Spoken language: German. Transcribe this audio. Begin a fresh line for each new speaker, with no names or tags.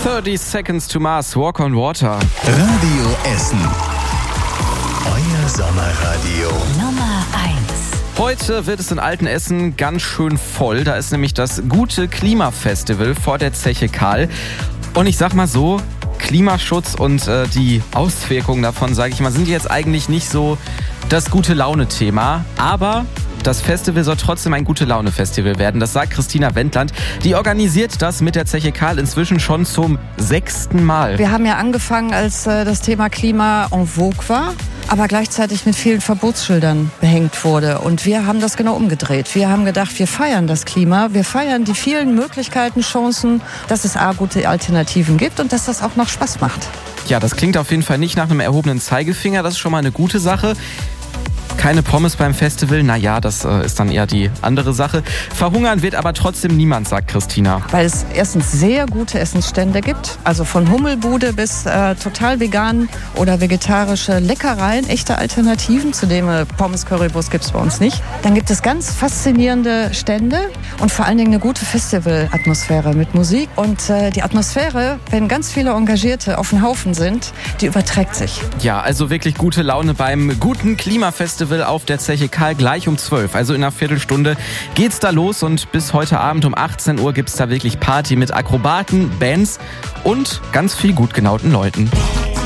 30 Seconds to Mars, Walk on Water.
Radio Essen. Euer Sommerradio.
Nummer 1.
Heute wird es in Altenessen ganz schön voll. Da ist nämlich das Gute Klimafestival vor der Zeche Karl. Und ich sag mal so, Klimaschutz und die Auswirkungen davon, sage ich mal, sind jetzt eigentlich nicht so das Gute-Laune-Thema. Aber das Festival soll trotzdem ein Gute-Laune-Festival werden. Das sagt Christina Wendland. Die organisiert das mit der Zeche Karl inzwischen schon zum 6. Mal.
Wir haben ja angefangen, als das Thema Klima en vogue war, aber gleichzeitig mit vielen Verbotsschildern behängt wurde. Und wir haben das genau umgedreht. Wir haben gedacht, wir feiern das Klima, wir feiern die vielen Möglichkeiten, Chancen, dass es gute Alternativen gibt und dass das auch noch Spaß macht.
Ja, das klingt auf jeden Fall nicht nach einem erhobenen Zeigefinger. Das ist schon mal eine gute Sache. Keine Pommes beim Festival, naja, das ist dann eher die andere Sache. Verhungern wird aber trotzdem niemand, sagt Christina.
Weil es erstens sehr gute Essensstände gibt, also von Hummelbude bis total vegan oder vegetarische Leckereien, echte Alternativen, zu dem Pommes Currywurst gibt es bei uns nicht. Dann gibt es ganz faszinierende Stände und vor allen Dingen eine gute Festivalatmosphäre mit Musik. Und die Atmosphäre, wenn ganz viele Engagierte auf dem Haufen sind, die überträgt sich.
Ja, also wirklich gute Laune beim guten Klimafestival auf der Zeche Karl gleich um 12. Also in einer Viertelstunde geht's da los und bis heute Abend um 18 Uhr gibt's da wirklich Party mit Akrobaten, Bands und ganz viel gut gelaunten Leuten.